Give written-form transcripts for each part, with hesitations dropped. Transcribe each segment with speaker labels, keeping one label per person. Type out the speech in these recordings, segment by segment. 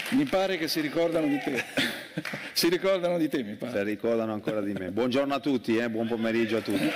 Speaker 1: Mi pare che si ricordano di te. Si ricordano di te, mi pare.
Speaker 2: Si ricordano ancora di me. Buongiorno a tutti, buon pomeriggio a tutti.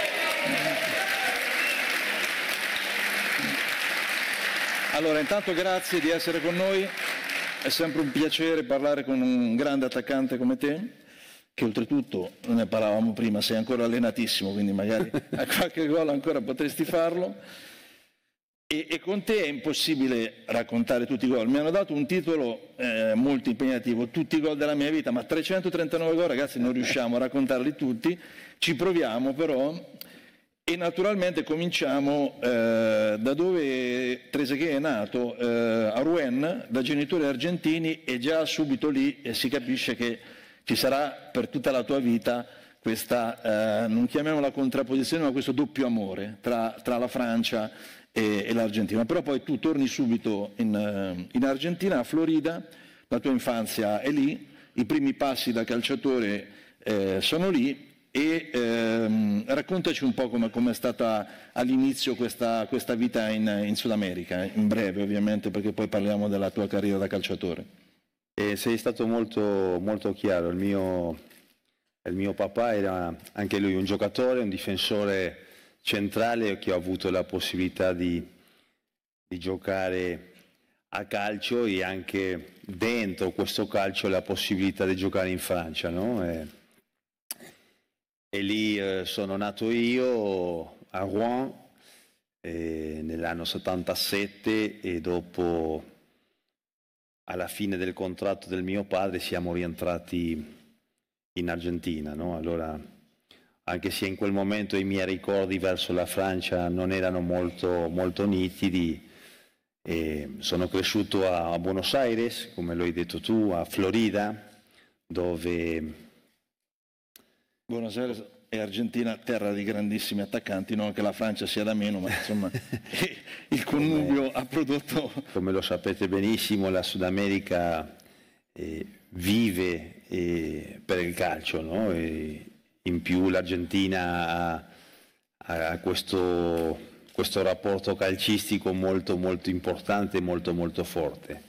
Speaker 1: Allora, intanto grazie di essere con noi. È sempre un piacere parlare con un grande attaccante come te, che oltretutto, non ne parlavamo prima, sei ancora allenatissimo, quindi magari a qualche gol ancora potresti farlo. E con te è impossibile raccontare tutti i gol. Mi hanno dato un titolo molto impegnativo, tutti i gol della mia vita, ma 339 gol, ragazzi, non riusciamo a raccontarli tutti. Ci proviamo però, e naturalmente cominciamo da dove Trezeguet è nato, a Rouen, da genitori argentini, e già subito lì si capisce che ci sarà per tutta la tua vita questa, non chiamiamola contrapposizione, ma questo doppio amore tra la Francia e l'Argentina. Però poi tu torni subito in Argentina, a Florida, la tua infanzia è lì, i primi passi da calciatore sono lì, e raccontaci un po' come è stata all'inizio questa vita in Sud America, in breve ovviamente, perché poi parliamo della tua carriera da calciatore.
Speaker 2: Sei stato molto, molto chiaro. Il mio papà era anche lui un giocatore, un difensore centrale, che ho avuto la possibilità di giocare a calcio, e anche dentro questo calcio la possibilità di giocare in Francia, no? E lì sono nato io a Rouen nell'anno 77, e dopo, alla fine del contratto del mio padre, siamo rientrati in Argentina, no? Allora, anche se in quel momento i miei ricordi verso la Francia non erano molto, molto nitidi, sono cresciuto a Buenos Aires, come lo hai detto tu, a Florida, dove...
Speaker 1: Buenos Aires e Argentina, terra di grandissimi attaccanti, non che la Francia sia da meno, ma insomma il connubio ha prodotto...
Speaker 2: Come lo sapete benissimo, la Sud America vive per il calcio, no? E in più l'Argentina ha questo rapporto calcistico molto, molto importante, molto, molto forte.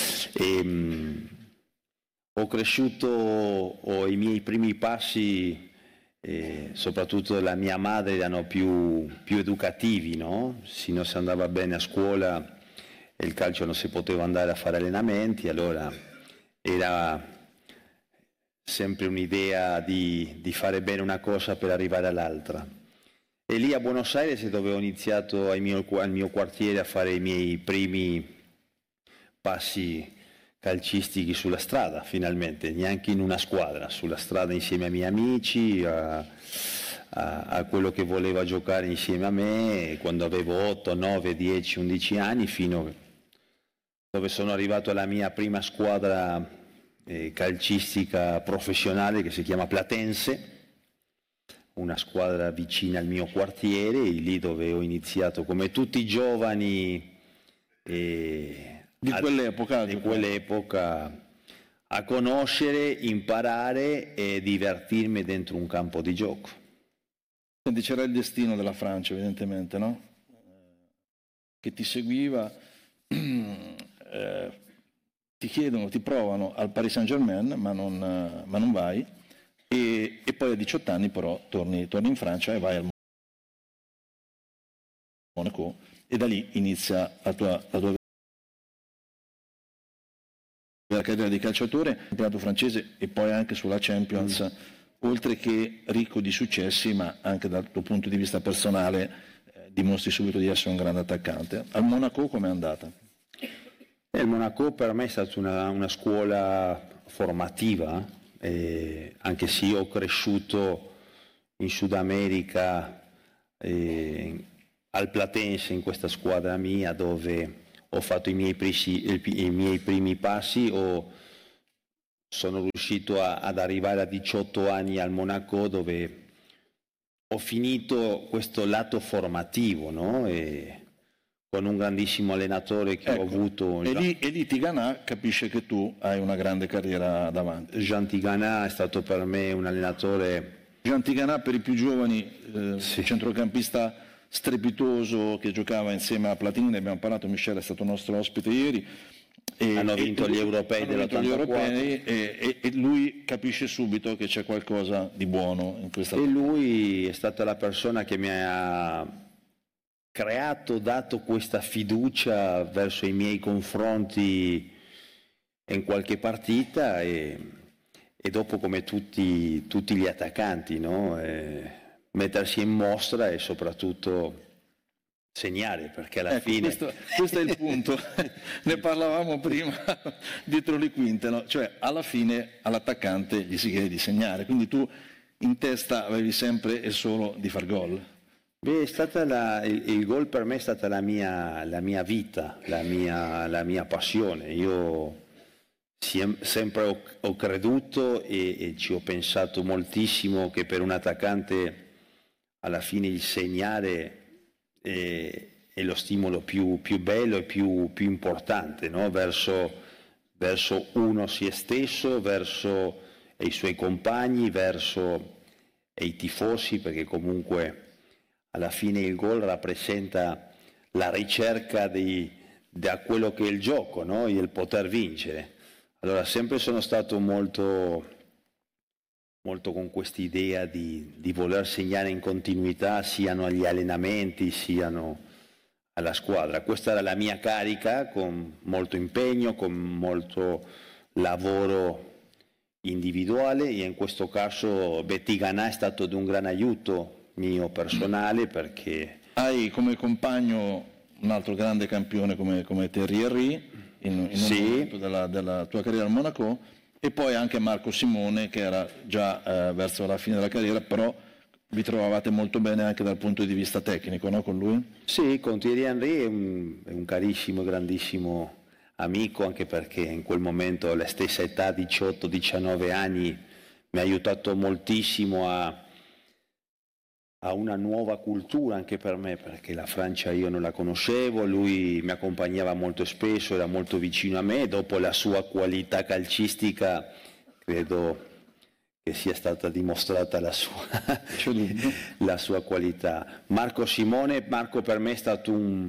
Speaker 2: Ho cresciuto, i miei primi passi, soprattutto la mia madre, erano più educativi, no? Se non si andava bene a scuola e il calcio non si poteva andare a fare allenamenti, allora era sempre un'idea di fare bene una cosa per arrivare all'altra. E lì a Buenos Aires è dove ho iniziato al mio quartiere a fare i miei primi passi calcistici sulla strada, finalmente, neanche in una squadra, sulla strada insieme ai miei amici, a quello che voleva giocare insieme a me, quando avevo 8, 9, 10, 11 anni, fino a dove sono arrivato alla mia prima squadra calcistica professionale, che si chiama Platense, una squadra vicina al mio quartiere, e lì dove ho iniziato, come tutti i giovani di quell'epoca, a conoscere, imparare e divertirmi dentro un campo di gioco.
Speaker 1: Quindi c'era il destino della Francia, evidentemente, no? Che ti seguiva, ti chiedono, ti provano al Paris Saint-Germain, ma non vai, e poi a 18 anni però torni in Francia e vai al Monaco, e da lì inizia la tua carriera di calciatore nel campionato francese e poi anche sulla Champions, oltre che ricco di successi, ma anche dal tuo punto di vista personale dimostri subito di essere un grande attaccante. Al Monaco com'è andata?
Speaker 2: Il Monaco per me è stata una scuola formativa, anche se io ho cresciuto in Sud America, al Platense, in questa squadra mia, dove ho fatto i miei primi passi, sono riuscito ad arrivare a 18 anni al Monaco, dove ho finito questo lato formativo, no? Con un grandissimo allenatore che ho avuto.
Speaker 1: E lì Tigana capisce che tu hai una grande carriera davanti.
Speaker 2: Jean Tigana è stato per me un allenatore...
Speaker 1: Jean Tigana, per i più giovani, centrocampista strepitoso che giocava insieme a Platini, ne abbiamo parlato, Michel è stato nostro ospite ieri,
Speaker 2: Hanno vinto gli europei
Speaker 1: dell'84 e lui capisce subito che c'è qualcosa di buono in questa.
Speaker 2: E lui è stata la persona che mi ha creato, dato questa fiducia verso i miei confronti in qualche partita e dopo, come tutti gli attaccanti, no? Mettersi in mostra e soprattutto segnare, perché alla fine...
Speaker 1: Questo è il punto, ne parlavamo prima dietro le quinte, no? Cioè alla fine all'attaccante gli si chiede di segnare, quindi tu in testa avevi sempre e solo di far gol.
Speaker 2: Beh, è stata il gol per me è stata la mia vita, la mia passione. Io sempre ho creduto e ci ho pensato moltissimo che per un attaccante alla fine il segnare è lo stimolo più bello e più importante, no? verso uno se stesso, verso i suoi compagni, verso i tifosi, perché comunque alla fine il gol rappresenta la ricerca di quello che è il gioco, no? E il poter vincere. Allora sempre sono stato molto con quest'idea di voler segnare in continuità, siano agli allenamenti, siano alla squadra. Questa era la mia carica, con molto impegno, con molto lavoro individuale, e in questo caso Tigana è stato di un gran aiuto mio personale, perché...
Speaker 1: Hai come compagno un altro grande campione come Thierry Henry in un momento della tua carriera al Monaco, e poi anche Marco Simone, che era già verso la fine della carriera, però vi trovavate molto bene anche dal punto di vista tecnico, no, con lui?
Speaker 2: Sì, con Thierry Henry è un carissimo, grandissimo amico, anche perché in quel momento, alla stessa età, 18-19 anni, mi ha aiutato moltissimo a una nuova cultura anche per me, perché la Francia io non la conoscevo, lui mi accompagnava molto spesso, era molto vicino a me, dopo la sua qualità calcistica credo che sia stata dimostrata la sua qualità. Marco per me è stato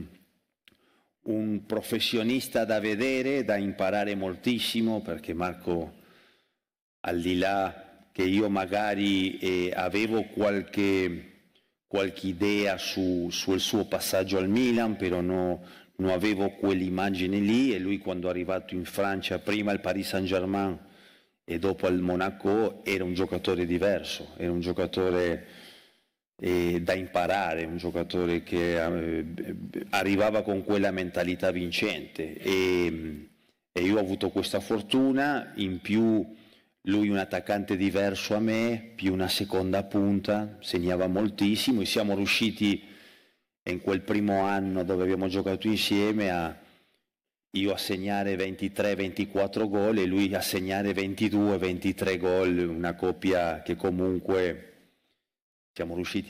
Speaker 2: un professionista da vedere, da imparare moltissimo, perché Marco, al di là che io magari avevo qualche idea sul suo passaggio al Milan, però non avevo quell'immagine lì, e lui quando è arrivato in Francia, prima al Paris Saint-Germain e dopo al Monaco, era un giocatore diverso, era un giocatore da imparare, un giocatore che arrivava con quella mentalità vincente, e io ho avuto questa fortuna. In più lui un attaccante diverso a me, più una seconda punta, segnava moltissimo, e siamo riusciti in quel primo anno dove abbiamo giocato insieme io a segnare 23-24 gol e lui a segnare 22-23 gol, una coppia che comunque siamo riusciti